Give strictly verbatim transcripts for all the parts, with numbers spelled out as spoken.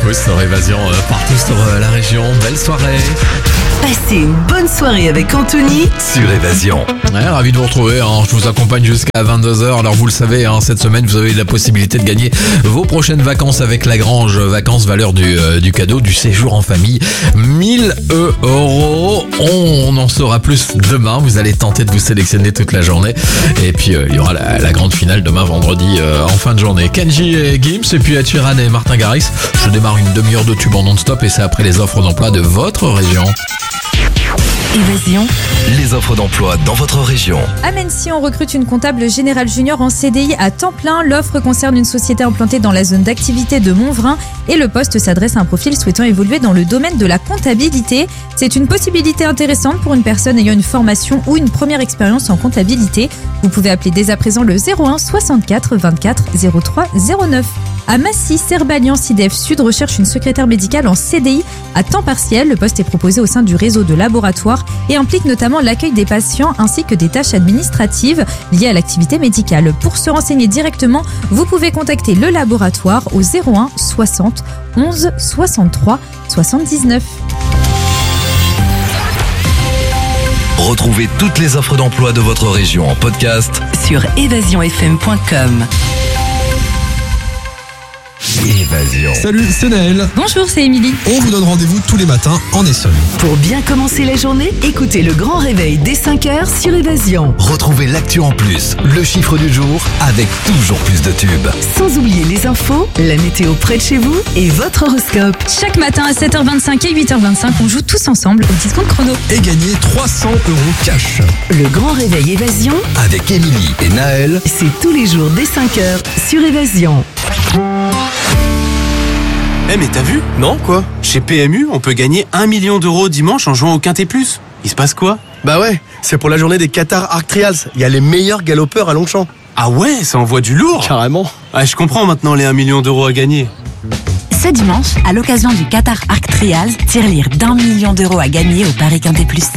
beaucoup sur Évasion euh, partout sur euh, la région. Belle soirée. Passez une bonne soirée avec Anthony sur Évasion. Ouais, ravi de vous retrouver, hein. Je vous accompagne jusqu'à vingt-deux heures. Alors vous le savez, hein, cette semaine vous avez la possibilité de gagner vos prochaines vacances avec Lagrange Vacances, valeur du, euh, du cadeau, du séjour en famille, mille euros. On en saura plus demain, vous allez tenter de vous sélectionner toute la journée. Et puis euh, il y aura la, la grande finale demain vendredi euh, en fin de journée. Kenji et Gims et puis Ed Sheeran et Martin Garrix. Je démarre une demi-heure de tube en non-stop et c'est après les offres d'emploi de votre région. Évasion. Les offres d'emploi dans votre région. À Mency, on recrute une comptable générale junior en C D I à temps plein. L'offre concerne une société implantée dans la zone d'activité de Montvrin et le poste s'adresse à un profil souhaitant évoluer dans le domaine de la comptabilité. C'est une possibilité intéressante pour une personne ayant une formation ou une première expérience en comptabilité. Vous pouvez appeler dès à présent le zéro un soixante-quatre vingt-quatre zéro trois zéro neuf. À Massy, Serbalian SIDEF Sud recherche une secrétaire médicale en C D I à temps partiel. Le poste est proposé au sein du réseau de laboratoires et implique notamment l'accueil des patients ainsi que des tâches administratives liées à l'activité médicale. Pour se renseigner directement, vous pouvez contacter le laboratoire au zéro un soixante onze soixante-trois soixante-dix-neuf. Retrouvez toutes les offres d'emploi de votre région en podcast sur évasion f m point com. Évasion. Salut, c'est Naël. Bonjour, c'est Émilie. On vous donne rendez-vous tous les matins en Essonne. Pour bien commencer la journée, écoutez le grand réveil dès cinq heures sur Évasion. Retrouvez l'actu en plus, le chiffre du jour avec toujours plus de tubes. Sans oublier les infos, la météo près de chez vous et votre horoscope. Chaque matin à sept heures vingt-cinq et huit heures vingt-cinq, on joue tous ensemble au discount chrono. Et gagner trois cents euros cash. Le grand réveil Évasion, Avec Émilie et Naël. c'est tous les jours dès cinq heures sur Évasion. Eh mais t'as vu? Non, quoi? Chez P M U, on peut gagner un million d'euros dimanche en jouant au Quintet Plus. Il se passe quoi? Bah ouais, c'est pour la journée des Qatar Arc Trials. Il y a les meilleurs galopeurs à Longchamp. Ah ouais, ça envoie du lourd. Carrément. Ah, je comprends maintenant les un million d'euros à gagner. Ce dimanche, à l'occasion du Qatar Arc Trials, tirelire d'un million d'euros à gagner au Paris Quintet Plus.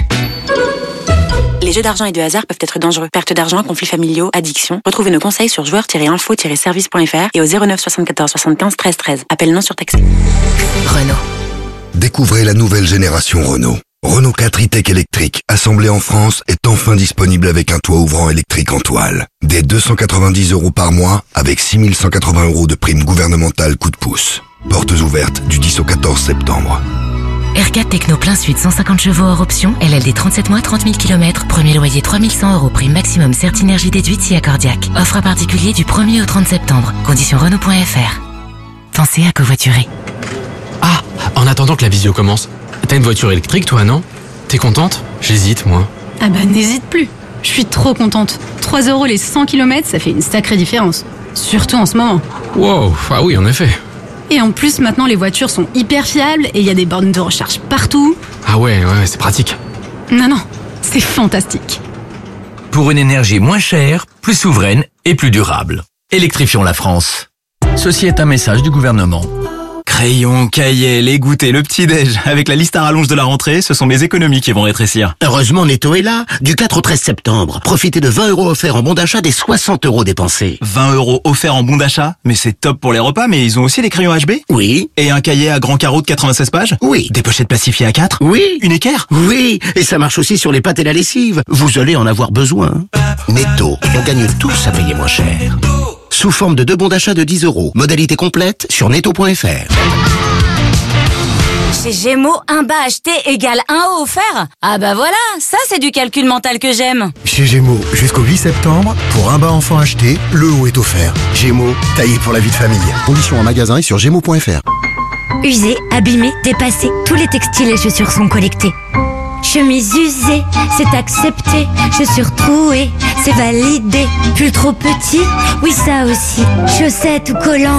Les jeux d'argent et de hasard peuvent être dangereux. Perte d'argent, conflits familiaux, addiction. Retrouvez nos conseils sur joueurs tiret info tiret service point f r et au zéro neuf soixante-quatorze soixante-quinze treize treize. Appel non surtaxé. Renault. Découvrez la nouvelle génération Renault. Renault quatre e-Tech électrique, assemblé en France, est enfin disponible avec un toit ouvrant électrique en toile. Dès deux cent quatre-vingt-dix euros par mois, avec six mille cent quatre-vingts euros de prime gouvernementale coup de pouce. Portes ouvertes du dix au quatorze septembre. R quatre Techno plein sud, cent cinquante chevaux hors option, L L D trente-sept mois, trente mille kilomètres, premier loyer trois mille cent euros, prime maximum Certinergie déduite si accordiaque. Offre à particulier du premier au trente septembre. Conditions Renault point f r. Pensez à covoiturer. Ah, en attendant que la visio commence, t'as une voiture électrique toi, non? T'es contente? J'hésite, moi. Ah bah n'hésite plus, je suis trop contente. trois euros les cent kilomètres, ça fait une sacrée différence. Surtout en ce moment. Wow, ah oui, en effet. Et en plus, maintenant, les voitures sont hyper fiables et il y a des bornes de recharge partout. Ah ouais, ouais, c'est pratique. Non, non, c'est fantastique. Pour une énergie moins chère, plus souveraine et plus durable. Électrifions la France. Ceci est un message du gouvernement. Crayon, cahier, les goûters, le petit-déj. Avec la liste à rallonge de la rentrée, ce sont mes économies qui vont rétrécir. Heureusement, Netto est là. Du quatre au treize septembre. Profitez de vingt euros offerts en bon d'achat des soixante euros dépensés. vingt euros offerts en bon d'achat? Mais c'est top pour les repas, mais ils ont aussi des crayons H B? Oui. Et un cahier à grand carreau de quatre-vingt-seize pages? Oui. Des pochettes plastifiées à quatre? Oui. Une équerre? Oui. Et ça marche aussi sur les pâtes et la lessive. Vous allez en avoir besoin. Netto, on gagne tous à payer moins cher. Sous forme de deux bons d'achat de dix euros. Modalité complète sur netto point f r. Chez Gémeaux, un bas acheté égale un haut offert. Ah bah voilà, ça c'est du calcul mental que j'aime. Chez Gémeaux, jusqu'au huit septembre, pour un bas enfant acheté, le haut est offert. Gémeaux, taillé pour la vie de famille. Conditions en magasin et sur gémeaux point f r. Usés, abîmés, dépassés, tous les textiles et chaussures sont collectés. Chemise usée, c'est accepté. Chaussures trouées, c'est validé. Pull trop petit, oui ça aussi. Chaussettes ou collants.